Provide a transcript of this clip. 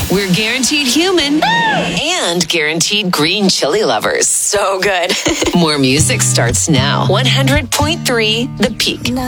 We're guaranteed human and guaranteed green chili lovers. So good. More music starts now. 100.3 The Peak.